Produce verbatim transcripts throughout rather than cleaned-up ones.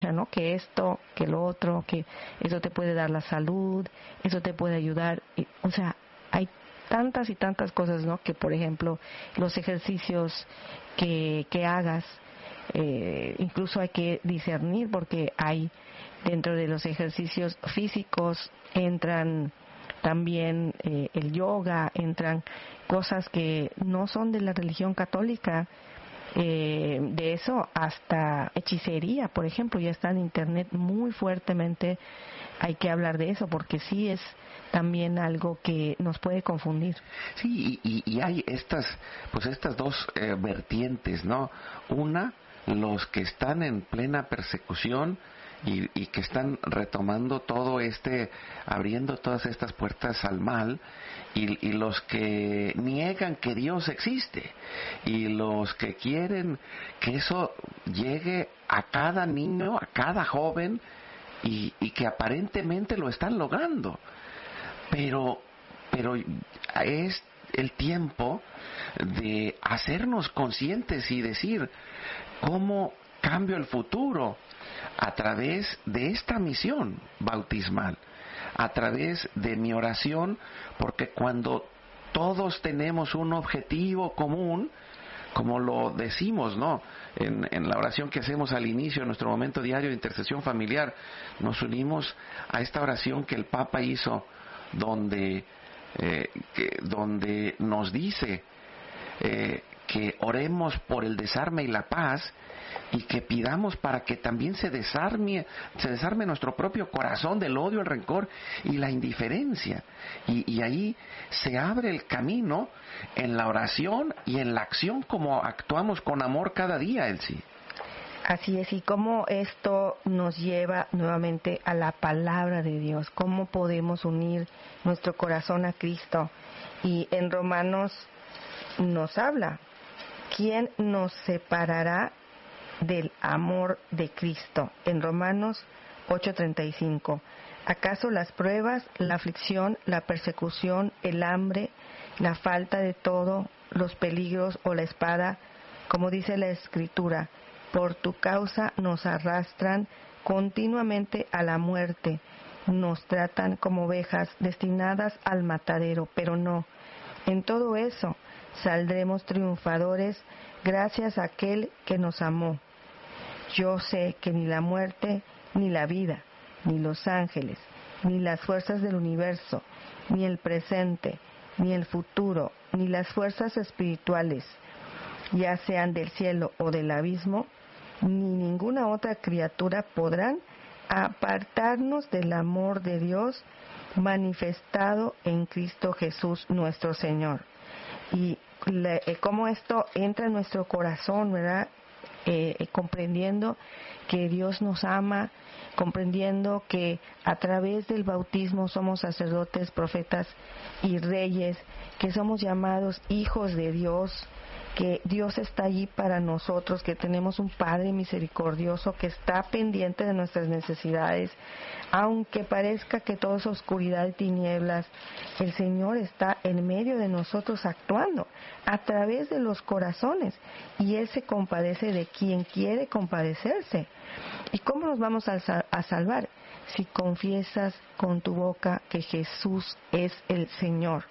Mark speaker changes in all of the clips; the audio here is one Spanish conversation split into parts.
Speaker 1: escucha, ¿no? Que esto, que lo otro, que eso te puede dar la salud, eso te puede ayudar. Y, o sea, hay tantas y tantas cosas, ¿no? Que, por ejemplo, los ejercicios que, que hagas, eh, incluso hay que discernir, porque hay dentro de los ejercicios físicos entran también eh, el yoga, entran cosas que no son de la religión católica, eh, de eso hasta hechicería, por ejemplo, ya está en internet muy fuertemente. Hay que hablar de eso porque sí es también algo que nos puede confundir.
Speaker 2: Sí, y, y, y hay estas, pues estas dos eh, vertientes, ¿no? Una, los que están en plena persecución y, y que están retomando todo este, abriendo todas estas puertas al mal, y, y los que niegan que Dios existe, y los que quieren que eso llegue a cada niño, a cada joven, y, y que aparentemente lo están logrando. Pero, pero es el tiempo de hacernos conscientes y decir cómo cambio el futuro a través de esta misión bautismal, a través de mi oración, porque cuando todos tenemos un objetivo común, como lo decimos, ¿no? En, en la oración que hacemos al inicio de nuestro momento diario de intercesión familiar, nos unimos a esta oración que el Papa hizo, donde, eh, que, donde nos dice eh, que oremos por el desarme y la paz, y que pidamos para que también se desarme, se desarme nuestro propio corazón del odio, el rencor y la indiferencia. Y, y ahí se abre el camino en la oración y en la acción, como actuamos con amor cada día, Elsie.
Speaker 1: Así es, y cómo esto nos lleva nuevamente a la palabra de Dios, cómo podemos unir nuestro corazón a Cristo. Y en Romanos nos habla, ¿quién nos separará del amor de Cristo? En Romanos ocho treinta y cinco, ¿acaso las pruebas, la aflicción, la persecución, el hambre, la falta de todo, los peligros o la espada? Como dice la Escritura, por tu causa nos arrastran continuamente a la muerte, nos tratan como ovejas destinadas al matadero, pero no, en todo eso saldremos triunfadores gracias a aquel que nos amó. Yo sé que ni la muerte, ni la vida, ni los ángeles, ni las fuerzas del universo, ni el presente, ni el futuro, ni las fuerzas espirituales, ya sean del cielo o del abismo, ni ninguna otra criatura podrán apartarnos del amor de Dios manifestado en Cristo Jesús nuestro Señor. Y le, eh, cómo esto entra en nuestro corazón, ¿verdad? Eh, eh, comprendiendo que Dios nos ama, comprendiendo que a través del bautismo somos sacerdotes, profetas y reyes, que somos llamados hijos de Dios, que Dios está allí para nosotros, que tenemos un Padre misericordioso que está pendiente de nuestras necesidades. Aunque parezca que todo es oscuridad y tinieblas, el Señor está en medio de nosotros actuando a través de los corazones, y Él se compadece de quien quiere compadecerse. ¿Y cómo nos vamos a, sal- a salvar? Si confiesas con tu boca que Jesús es el Señor.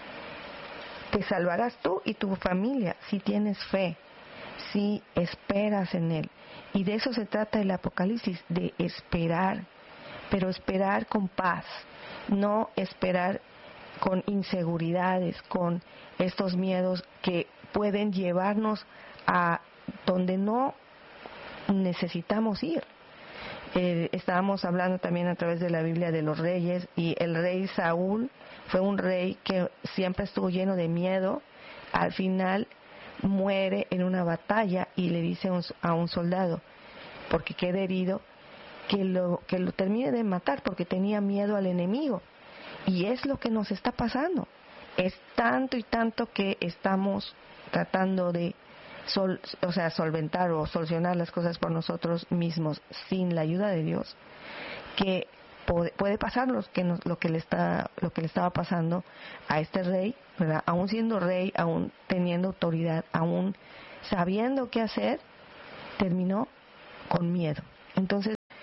Speaker 1: Te salvarás tú y tu familia si tienes fe, si esperas en Él. Y de eso se trata el Apocalipsis, de esperar, pero esperar con paz, no esperar con inseguridades, con estos miedos que pueden llevarnos a donde no necesitamos ir. Eh, estábamos hablando también a través de la Biblia de los reyes, y el rey Saúl fue un rey que siempre estuvo lleno de miedo. Al final muere en una batalla y le dice a un soldado, porque queda herido, que lo, que lo termine de matar porque tenía miedo al enemigo. Y es lo que nos está pasando. Es tanto y tanto que estamos tratando de Sol, o sea, solventar o solucionar las cosas por nosotros mismos sin la ayuda de Dios, que puede, puede pasar lo que, nos, lo, que le está, lo que le estaba pasando a este rey, ¿verdad? Aún siendo rey, aún teniendo autoridad, aún sabiendo qué hacer, terminó con miedo. Entonces,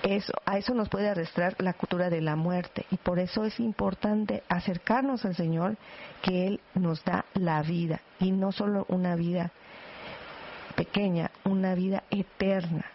Speaker 1: eso, a eso nos puede arrastrar la cultura de la muerte, y por eso es importante acercarnos al Señor, que Él nos da la vida, y no solo una vida pequeña, una vida eterna.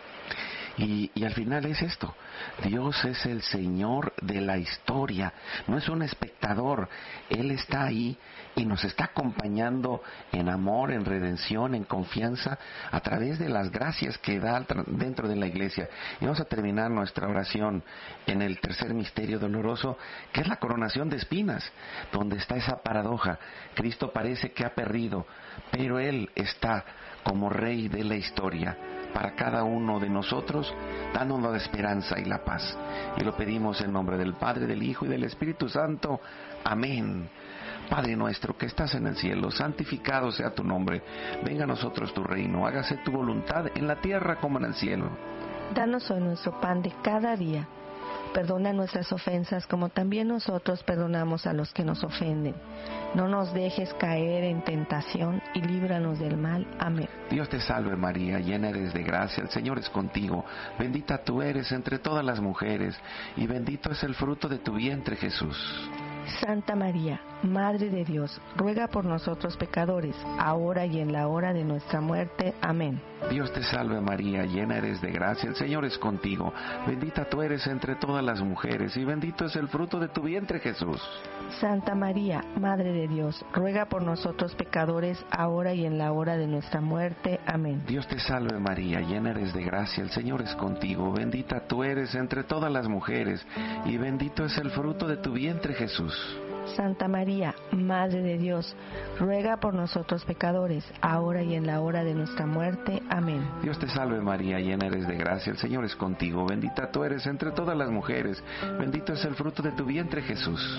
Speaker 2: Y, y al final es esto, Dios es el Señor de la historia, no es un espectador, Él está ahí y nos está acompañando en amor, en redención, en confianza, a través de las gracias que da dentro de la iglesia. Y vamos a terminar nuestra oración en el tercer misterio doloroso, que es la coronación de espinas, donde está esa paradoja. Cristo parece que ha perdido, pero Él está como Rey de la historia para cada uno de nosotros, dándonos la esperanza y la paz. Y lo pedimos en nombre del Padre, del Hijo y del Espíritu Santo. Amén. Padre nuestro que estás en el cielo, santificado sea tu nombre. Venga a nosotros tu reino, hágase tu voluntad en la tierra como en el cielo.
Speaker 1: Danos hoy nuestro pan de cada día. Perdona nuestras ofensas como también nosotros perdonamos a los que nos ofenden. No nos dejes caer en tentación y líbranos del mal. Amén.
Speaker 2: Dios te salve María, llena eres de gracia, el Señor es contigo. Bendita tú eres entre todas las mujeres y bendito es el fruto de tu vientre Jesús.
Speaker 1: Santa María, Madre de Dios, ruega por nosotros pecadores, ahora y en la hora de nuestra muerte. Amén.
Speaker 2: Dios te salve María, llena eres de gracia, el Señor es contigo. Bendita tú eres entre todas las mujeres y bendito es el fruto de tu vientre Jesús.
Speaker 1: Santa María, Madre de Dios, ruega por nosotros pecadores, ahora y en la hora de nuestra muerte. Amén.
Speaker 2: Dios te salve María, llena eres de gracia, el Señor es contigo. Bendita tú eres entre todas las mujeres y bendito es el fruto de tu vientre Jesús.
Speaker 1: Santa María, Madre de Dios, ruega por nosotros pecadores, ahora y en la hora de nuestra muerte. Amén.
Speaker 2: Dios te salve María, llena eres de gracia, el Señor es contigo. Bendita tú eres entre todas las mujeres, bendito es el fruto de tu vientre Jesús.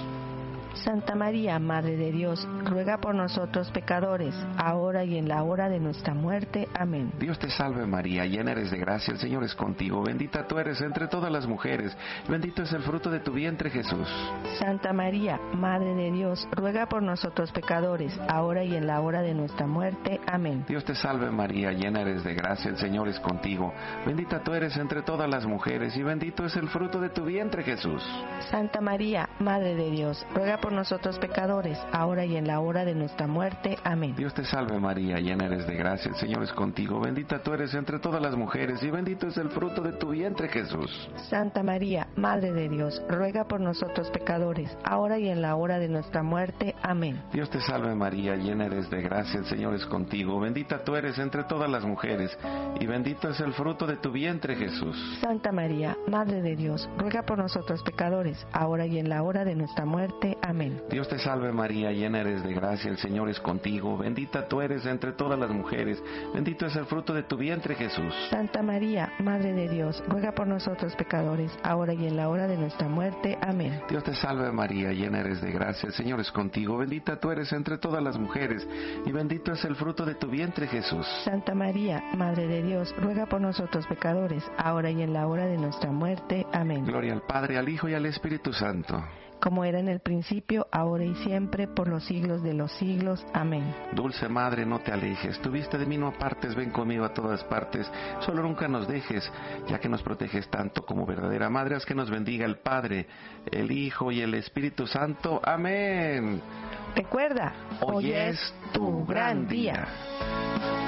Speaker 1: Santa María, Madre de Dios, ruega por nosotros pecadores, ahora y en la hora de nuestra muerte. Amén.
Speaker 2: Dios te salve María, llena eres de gracia, el Señor es contigo. Bendita tú eres entre todas las mujeres, bendito es el fruto de tu vientre Jesús.
Speaker 1: Santa María, Madre de Dios, ruega por nosotros pecadores, ahora y en la hora de nuestra muerte. Amén.
Speaker 2: Dios te salve María, llena eres de gracia, el Señor es contigo. Bendita tú eres entre todas las mujeres y bendito es el fruto de tu vientre Jesús.
Speaker 1: Santa María, Madre de Dios, ruega por nosotros pecadores, ahora y en la hora de nuestra muerte. Amén.
Speaker 2: Dios te salve María, llena eres de gracia, el Señor es contigo. Bendita tú eres entre todas las mujeres y bendito es el fruto de tu vientre Jesús.
Speaker 1: Santa María, Madre de Dios, ruega por nosotros pecadores, ahora y en la hora de nuestra muerte. Amén.
Speaker 2: Dios te salve María, llena eres de gracia, el Señor es contigo. Bendita tú eres entre todas las mujeres y bendito es el fruto de tu vientre Jesús.
Speaker 1: Santa María, Madre de Dios, ruega por nosotros pecadores, ahora y en la hora de nuestra muerte. Amén.
Speaker 2: Dios te salve María, llena eres de gracia, el Señor es contigo. Bendita tú eres entre todas las mujeres, bendito es el fruto de tu vientre Jesús.
Speaker 1: Santa María, Madre de Dios, ruega por nosotros pecadores, ahora y en la hora de nuestra muerte. Amén.
Speaker 2: Dios te salve María, llena eres de gracia, el Señor es contigo. Bendita tú eres entre todas las mujeres y bendito es el fruto de tu vientre Jesús.
Speaker 1: Santa María, Madre de Dios, ruega por nosotros pecadores, ahora y en la hora de nuestra muerte. Amén.
Speaker 2: Gloria al Padre, al Hijo y al Espíritu Santo,
Speaker 1: como era en el principio, ahora y siempre, por los siglos de los siglos. Amén.
Speaker 2: Dulce Madre, no te alejes, tu vista de mí no apartes, ven conmigo a todas partes, solo nunca nos dejes, ya que nos proteges tanto como verdadera Madre, haz que nos bendiga el Padre, el Hijo y el Espíritu Santo. Amén.
Speaker 1: Recuerda,
Speaker 2: hoy es tu gran día.